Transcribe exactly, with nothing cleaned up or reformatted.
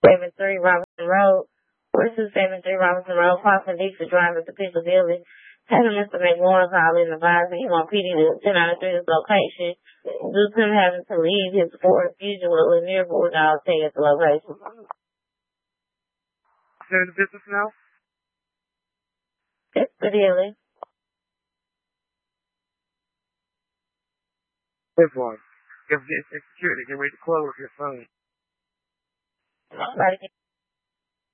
seventy-three Robinson Road. West two seventy-three Robinson Road, crossing Dixie Drive at the Piccadilly. Having Mister McLaurin call in advising him on P D to ten ninety-three his location. Due to him having to leave his Ford Fusion with Lanier Ford, I'll stay at the location. Is there in the business now? Piccadilly. This one. If it's security, get ready to close your phone. Nobody